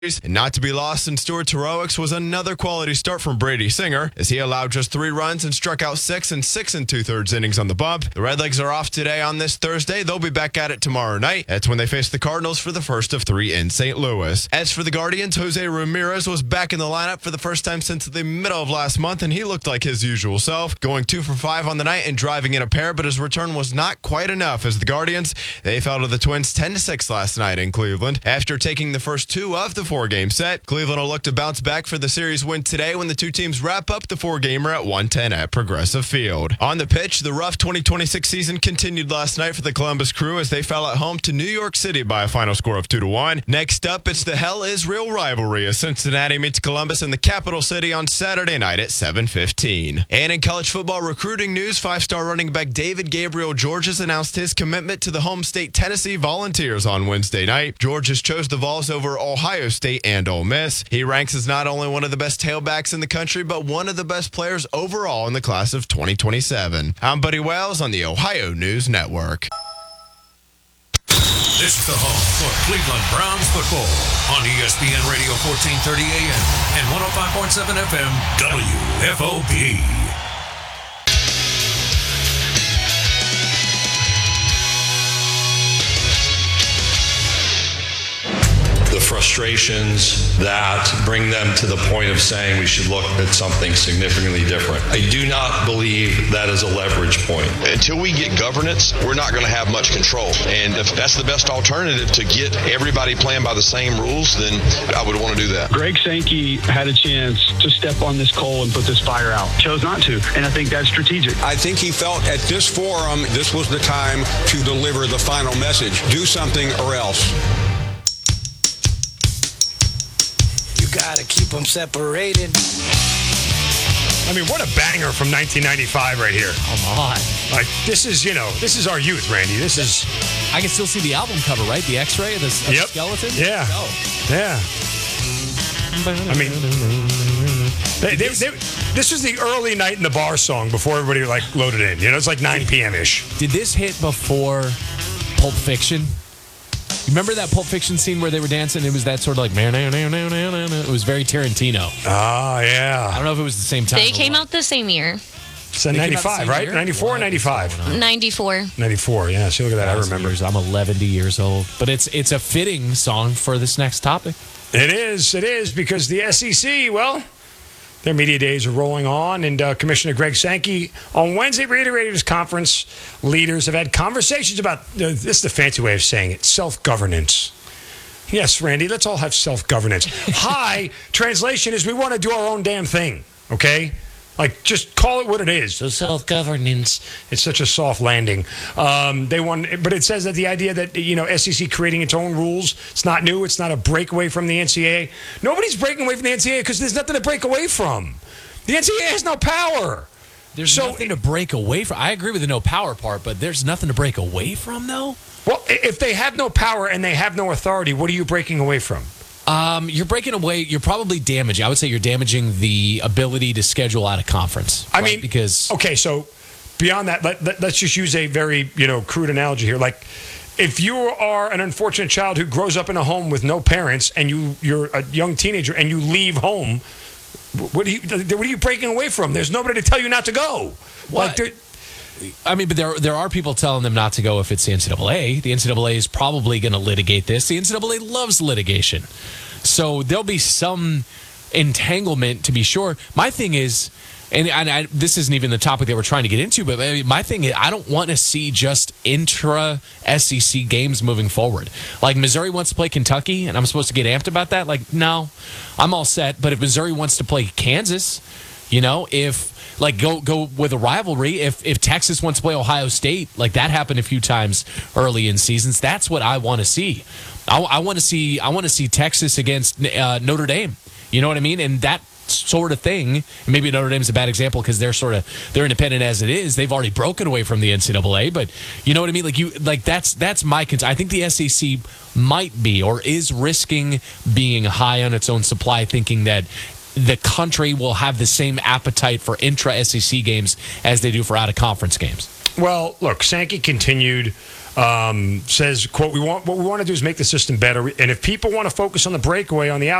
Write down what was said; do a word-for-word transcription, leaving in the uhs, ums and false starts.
And not to be lost in Stewart's heroics was another quality start from Brady Singer, as he allowed just three runs and struck out six and six and two-thirds innings on the bump. The Redlegs are off today on this Thursday. They'll be back at it tomorrow night. That's when they face the Cardinals for the first of three in Saint Louis. As for the Guardians, Jose Ramirez was back in the lineup for the first time since the middle of last month, and he looked like his usual self, going two for five on the night and driving in a pair, but his return was not quite enough as the Guardians, they fell to the Twins ten to six last night in Cleveland. After taking the first two of the four-game set, Cleveland will look to bounce back for the series win today when the two teams wrap up the four-gamer at one ten at Progressive Field. On the pitch, the rough twenty twenty-six season continued last night for the Columbus Crew as they fell at home to New York City by a final score of two to one. Next up, it's the Hell Is Real rivalry as Cincinnati meets Columbus in the capital city on Saturday night at seven fifteen. And in college football recruiting news, five-star running back David Gabriel Georges announced his commitment to the home state Tennessee Volunteers on Wednesday night. Georges chose the Vols over Ohio State and Ole Miss. He ranks as not only one of the best tailbacks in the country, but one of the best players overall in the class of twenty twenty-seven. I'm Buddy Wells on the Ohio News Network. This is the home for Cleveland Browns football on E S P N Radio fourteen thirty A M and one oh five point seven F M W F O P. The frustrations that bring them to the point of saying we should look at something significantly different. I do not believe that is a leverage point. Until we get governance, we're not going to have much control. And if that's the best alternative to get everybody playing by the same rules, then I would want to do that. Greg Sankey had a chance to step on this coal and put this fire out. Chose not to. And I think that's strategic. I think he felt at this forum, this was the time to deliver the final message. Do something or else. Gotta keep them separated. I mean, what a banger from nineteen ninety-five right here. Come on. Like, this is, you know, this is our youth, Randy. This is... I can still see the album cover, right? The x-ray of the, of yep. the skeleton? Yeah. Oh. Yeah. I mean, they, they, they, this was the early Night in the Bar song before everybody, like, loaded in. You know, it's like nine p.m.-ish. Did this hit before Pulp Fiction? Remember that Pulp Fiction scene where they were dancing? It was that sort of like, it was very Tarantino. Oh, yeah. I don't know if it was the same time. They came out the same year. It's a ninety-five, right? Year? ninety-four or ninety-five? ninety-four. ninety-four, yeah. See, look at that. I remember. Years. I'm eleven years old. But it's it's a fitting song for this next topic. It is. It is because the S E C, well, their media days are rolling on, and uh, Commissioner Greg Sankey on Wednesday reiterated his conference leaders have had conversations about, uh, this is the fancy way of saying it, self-governance. Yes, Randy, let's all have self-governance. Hi, translation is we want to do our own damn thing, okay? Like, just call it what it is. So self-governance. It's such a soft landing. Um, they want, but it says that the idea that, you know, S E C creating its own rules, it's not new. It's not a breakaway from the N C double A. Nobody's breaking away from the N C double A because there's nothing to break away from. The N C double A has no power. There's so, nothing to break away from. I agree with the no power part, but there's nothing to break away from, though? Well, if they have no power and they have no authority, what are you breaking away from? Um, you're breaking away. You're probably damaging. I would say you're damaging the ability to schedule out a conference. I right? mean, because okay, so beyond that, let, let, let's just use a very you know crude analogy here. Like, if you are an unfortunate child who grows up in a home with no parents, and you you're a young teenager and you leave home, what are you what are you breaking away from? There's nobody to tell you not to go. What? Like, I mean, but there there are people telling them not to go if it's the N C double A. The N C double A is probably going to litigate this. The N C double A loves litigation. So there'll be some entanglement to be sure. My thing is, and, and I, this isn't even the topic that we're trying to get into, but my thing is I don't want to see just intra-S E C games moving forward. Like Missouri wants to play Kentucky, and I'm supposed to get amped about that? Like, no, I'm all set. But if Missouri wants to play Kansas, you know, if... Like, go go with a rivalry. If if Texas wants to play Ohio State, like that happened a few times early in seasons, that's what I want to see. I, I want to see I want to see Texas against uh, Notre Dame. You know what I mean? And that sort of thing. Maybe Notre Dame's a bad example because they're sort of they're independent as it is. They've already broken away from the N C double A, but you know what I mean? Like you like that's that's my concern. I think the S E C might be or is risking being high on its own supply, thinking that the country will have the same appetite for intra-S E C games as they do for out-of-conference games. Well, look, Sankey continued. Um, says, quote, we want what we want to do is make the system better. And if people want to focus on the breakaway on the